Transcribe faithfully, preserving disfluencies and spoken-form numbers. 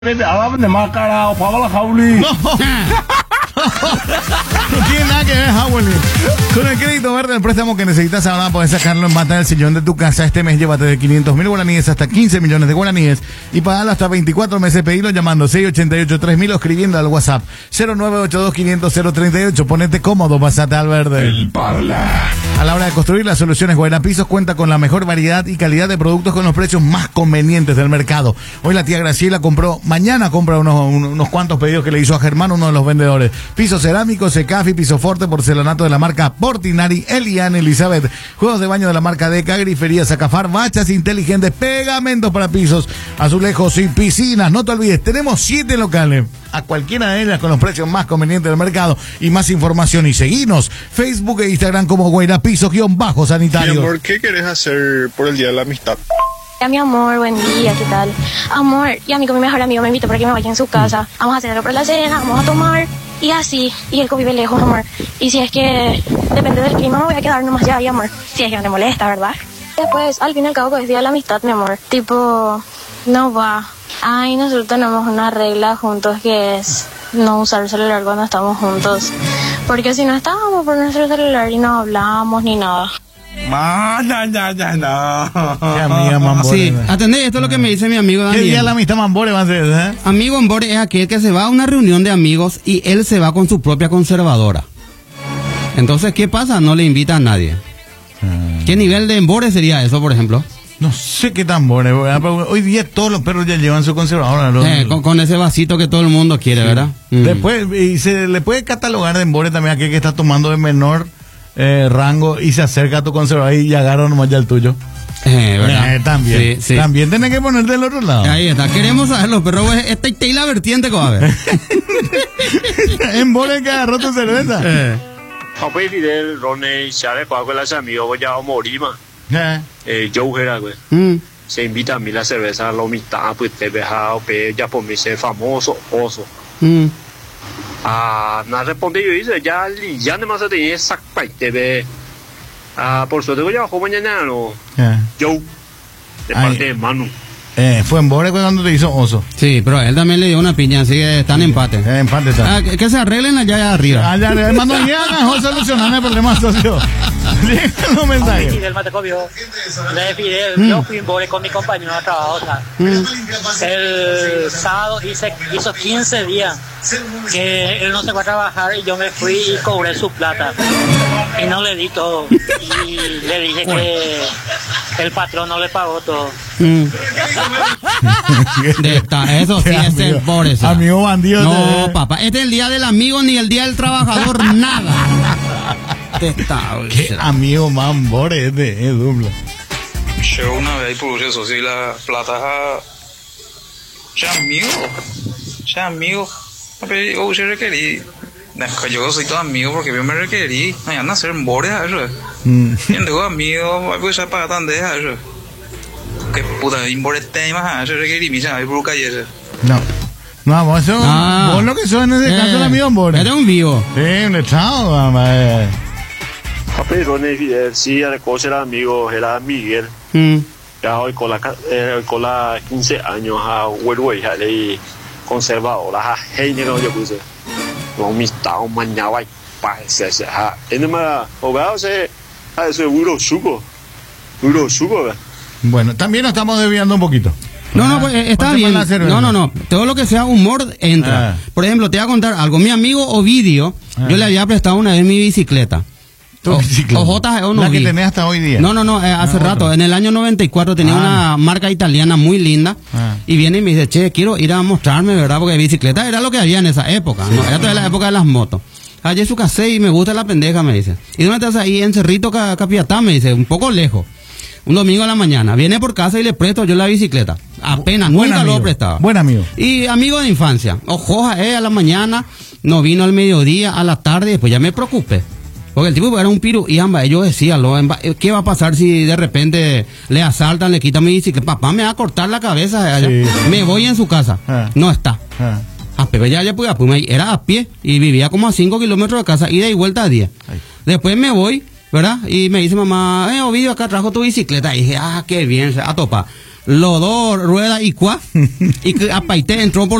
de más carajo, paga la jauli. No. No tiene nada que ver, Howley. Con el crédito verde, el préstamo que necesitas ahora puedes sacarlo en Bata del Sillón de tu casa. Este mes llévate de quinientos mil guaraníes hasta quince millones de guaraníes y pagalo hasta veinticuatro meses. Pedilo llamando seis ocho ocho tres mil o escribiendo al WhatsApp cero nueve ocho dos quinientos cero treinta y ocho. Ponete cómodo, pasate al verde. El parla. A la hora de construir, las soluciones Guaira Pisos cuenta con la mejor variedad y calidad de productos con los precios más convenientes del mercado. Hoy la tía Graciela compró, mañana compra unos, unos cuantos pedidos que le hizo a Germán, uno de los vendedores. Piso cerámico, Secafi, piso forte, porcelanato de la marca Portinari, Eliane, Elizabeth, juegos de baño de la marca Deca, grifería Sacafar, bachas inteligentes, pegamentos para pisos, azulejos y piscinas. No te olvides, tenemos siete locales, a cualquiera de ellas con los precios más convenientes del mercado. Y más información y seguinos Facebook e Instagram como Guaira Pisos guión bajo sanitario. Mi amor, ¿qué querés hacer por el Día de la Amistad? Ya, mi amor, buen día, ¿qué tal? Amor, y a mí con mi mejor amigo me invitó para que me vaya en su casa. Vamos a hacer algo por la cena, vamos a tomar y así. Y él vive lejos, amor. Y si es que depende del clima, me voy a quedar nomás ya ahí, amor. Si es que no te molesta, ¿verdad? Después, al fin y al cabo, que es Día de la Amistad, mi amor. Tipo, no va. Ay, nosotros tenemos una regla juntos que es no usar el celular cuando estamos juntos. Porque si no estábamos por nuestro celular y no hablamos ni nada. No, no, no, no, no. Qué amiga Mambore. Sí, atendé, esto es lo que me dice mi amigo Daniel. ¿Qué día la amistad Mambore va a ser? ¿Eh? Amigo Embore es aquel que se va a una reunión de amigos y él se va con su propia conservadora. Entonces, ¿qué pasa? No le invita a nadie. Hmm. ¿Qué nivel de Embore sería eso, por ejemplo? No sé qué tan Bore. Hoy día todos los perros ya llevan su conservadora. ¿No? Eh, con, con ese vasito que todo el mundo quiere, sí. ¿Verdad? Mm. Después, y se le puede catalogar de Embore también a aquel que está tomando de menor eh, rango y se acerca a tu conservador y agarra nomás ya el tuyo. Eh, ¿verdad? Eh, también. Sí, sí. También tenés que ponerte del otro lado. Ahí está. Queremos saber los perros. Esta y la vertiente, coave. Embore que agarró tu cerveza. Eh. Papá y Fidel, Ronnie, Chávez, con los amigos, voy a morir, man. Eh. Eh, yo, era, güey. Mm. Se invita a mí la cerveza, la mitad, pues te dejado, pe, ya por mí ser famoso, oso. Mm. Ah, no responde yo, dice, ya, ya no más te esa te ve. Ah, por suerte, voy a bajar mañana, no. Eh. Yo, de Ay. parte de Manu. Eh, fue Embore cuando te hizo oso. Sí, pero él también le dio una piña, así que están en empate. Eh, empate está. Ah, que, que se arreglen allá arriba. Allá, le mando ya mejor solucionar el problema socio. Deja los mensajes. Fidel Matecopio, de Fidel, Mm. yo fui en Bore con mi compañero de trabajo. O sea, Mm. el sábado hice, hizo quince días que él no se fue a trabajar y yo me fui y cobré su plata. Y no le di todo. Y le dije que el patrón no le pagó todo. Mm. De esta, eso sí Qué es amigo, el pobre. ¿sabes? amigo bandido. No, de- papá, este es el día del amigo ni el día del trabajador, nada. De esta, Qué amigo Mambore es de es duplo. Yo una vez por eso, si la plata ya amigo, ya amigo, pero yo se requerí. Yo soy todo amigo porque yo me requerí. No, ya no hacer embores a eso. Mm. Yo tengo amigos, pues ya para tan de eso. Que puta, embores temas a eso requerí, mi ya, hay por calle eso. No. No, vos, eso, Ah. vos lo que sos en ese caso el amigo Mambore. Este es un vivo. Sí, un echado, mamá. eh. Papá y Ronnie, Fidel, sí, el coche era amigo, era Miguel. Mm. Ya hoy con la, eh, con la quince años a Huelwe, ya le conservadora, a Heine, no yo puse. No, mi estado mañana, parece, ha. En el más, o vea, o sea, eso es puro suco. Puro suco, ¿verdad? Bueno, también nos estamos desviando un poquito. No, no, pues eh, está Ponte bien. con la cerveza. No, no, no. Todo lo que sea humor entra. Ah. Por ejemplo, te voy a contar algo. Mi amigo Ovidio, Ah. yo le había prestado una vez mi bicicleta. Tu O- bicicleta. o J o no La que vi. tenés hasta hoy día. No, no, no, eh, hace Ah, rato, otro. en el año noventa y cuatro tenía Ah. una marca italiana muy linda Ah. y viene y me dice, che, quiero ir a mostrarme, ¿verdad? Porque bicicleta era lo que había en esa época, ¿no? Era toda la época de las motos. Allí su casé y me gusta la pendeja, me dice. ¿Y dónde estás ahí? En Cerrito Ca- Capiatá, me dice, un poco lejos. Un domingo a la mañana. Viene por casa y le presto yo la bicicleta. Apenas, Buen nunca amigo. lo prestaba. Buen amigo. Y amigo de infancia. Ojo, eh, a la mañana, no vino al mediodía, a la tarde, después ya me preocupé. Porque el tipo era un piru y amba, yo decía, lo, emba- ¿qué va a pasar si de repente le asaltan, le quitan mi bicicleta? Papá me va a cortar la cabeza. Sí. Me voy en su casa. Ah. No está. Ah. A Pepe ya, ya, pues, pues, era a pie y vivía como a cinco kilómetros de casa, ida y vuelta a diez. Ay. Después me voy, ¿verdad? Y me dice mamá, eh, Ovidio, acá trajo tu bicicleta. Y dije, ah, qué bien, a topa. los dos ruedas y cuá, y que apaité entró por